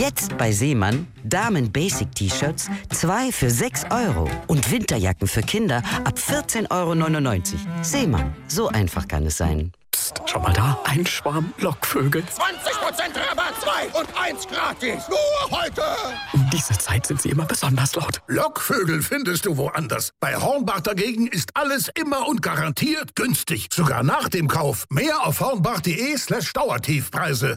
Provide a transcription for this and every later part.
Jetzt bei Seemann Damen-Basic-T-Shirts 2 für 6 € und Winterjacken für Kinder ab 14,99 €. Seemann, so einfach kann es sein. Psst, schau mal da, ein Schwarm Lockvögel. 20% Rabatt, 2 und 1 gratis. Nur heute. Um diese Zeit sind sie immer besonders laut. Lockvögel findest du woanders. Bei Hornbach dagegen ist alles immer und garantiert günstig. Sogar nach dem Kauf. Mehr auf hornbach.de/Dauertiefpreise.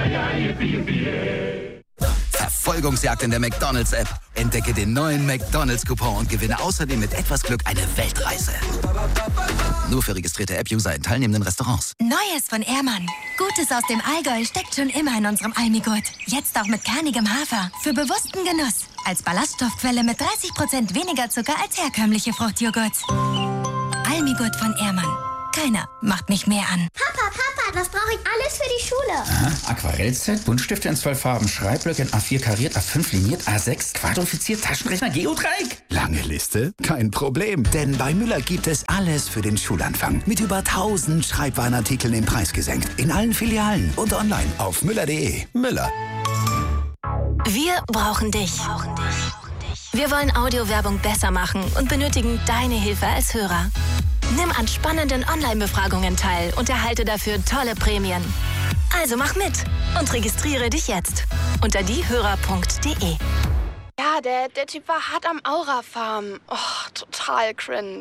Verfolgungsjagd in der McDonald's-App. Entdecke den neuen McDonald's-Coupon und gewinne außerdem mit etwas Glück eine Weltreise. Nur für registrierte App-User in teilnehmenden Restaurants. Neues von Ehrmann. Gutes aus dem Allgäu steckt schon immer in unserem Almigurt. Jetzt auch mit kernigem Hafer. Für bewussten Genuss. Als Ballaststoffquelle mit 30% weniger Zucker als herkömmliche Fruchtjoghurts. Almigurt von Ehrmann. Keiner macht mich mehr an. Papa, was brauche ich alles für die Schule? Aha, Aquarellset, Buntstifte in 12 Farben, Schreibblöcke in A4 kariert, A5 liniert, A6 quadrifiziert, Taschenrechner, Geodreieck. Lange Liste? Kein Problem, denn bei Müller gibt es alles für den Schulanfang. Mit über 1000 Schreibwarenartikeln im Preis gesenkt. In allen Filialen und online auf müller.de. Müller. Wir brauchen dich. Wir wollen Audiowerbung besser machen und benötigen deine Hilfe als Hörer. Nimm an spannenden Online-Befragungen teil und erhalte dafür tolle Prämien. Also mach mit und registriere dich jetzt unter diehörer.de. Ja, der Typ war hart am Aura-Farm. Oh, total cringe.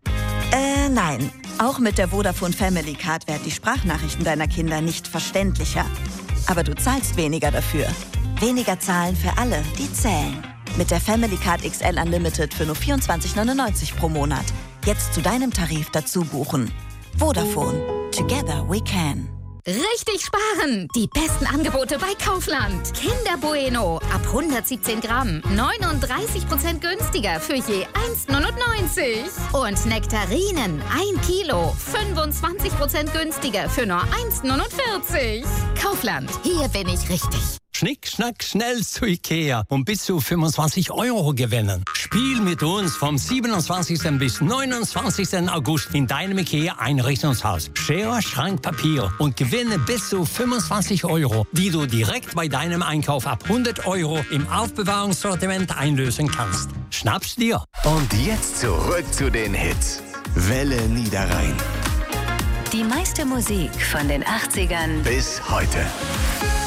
Nein. Auch mit der Vodafone Family Card werden die Sprachnachrichten deiner Kinder nicht verständlicher. Aber du zahlst weniger dafür. Weniger zahlen für alle, die zählen. Mit der Family Card XL Unlimited für nur 24,99 € pro Monat. Jetzt zu deinem Tarif dazu buchen. Vodafone. Together we can. Richtig sparen! Die besten Angebote bei Kaufland. Kinder Bueno ab 117 Gramm. 39% günstiger für je 1,99 €. Und Nektarinen 1 Kilo. 25% günstiger für nur 1,49 €. Kaufland. Hier bin ich richtig. Schnick, schnack, schnell zu Ikea und bis zu 25 € gewinnen. Spiel mit uns vom 27. bis 29. August in deinem Ikea-Einrichtungshaus. Schere, Schrank, Papier und gewinne bis zu 25 €, die du direkt bei deinem Einkauf ab 100 € im Aufbewahrungssortiment einlösen kannst. Schnapp's dir. Und jetzt zurück zu den Hits. Welle Niederrhein. Die meiste Musik von den 80ern Bis heute.